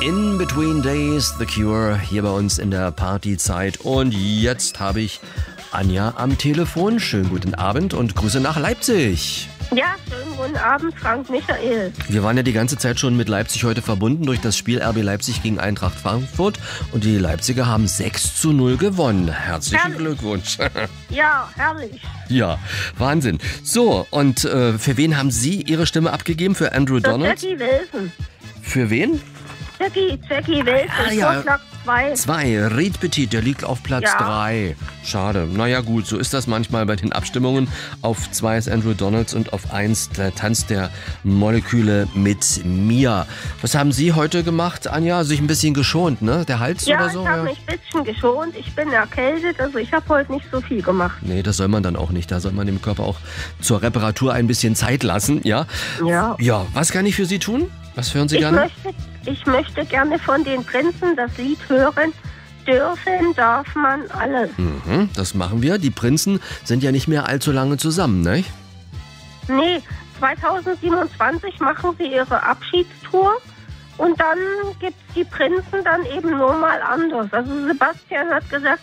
In Between Days, The Cure, hier bei uns in der Partyzeit. Und jetzt habe ich Anja am Telefon. Schönen guten Abend und Grüße nach Leipzig. Ja, schönen guten Abend, Frank Michael. Wir waren ja die ganze Zeit schon mit Leipzig heute verbunden durch das Spiel RB Leipzig gegen Eintracht Frankfurt. Und die Leipziger haben 6:0 gewonnen. Herzlichen Glückwunsch. Ja, herrlich. Ja, Wahnsinn. So, und für wen haben Sie Ihre Stimme abgegeben? Für Andrew Donald? Jackie Wilson. Für wen? Jackie Wilson, ja. Vorschlag 2. 2. Ried Petit, der liegt auf Platz 3. Schade. Naja gut, so ist das manchmal bei den Abstimmungen. Auf 2 ist Andrew Donalds und auf 1 der Tanz der Moleküle mit Mia. Was haben Sie heute gemacht, Anja? Sich ein bisschen geschont, ne? Der Hals oder so? Ja, ich habe mich ein bisschen geschont. Ich bin erkältet, also ich habe heute nicht so viel gemacht. Nee, das soll man dann auch nicht. Da soll man dem Körper auch zur Reparatur ein bisschen Zeit lassen, ja? Ja. Ja, was kann ich für Sie tun? Was hören Sie gerne? Ich möchte gerne von den Prinzen das Lied hören. Dürfen darf man alles. Das machen wir. Die Prinzen sind ja nicht mehr allzu lange zusammen, ne? Nee, 2027 machen sie ihre Abschiedstour und dann gibt's die Prinzen dann eben nur mal anders. Also Sebastian hat gesagt,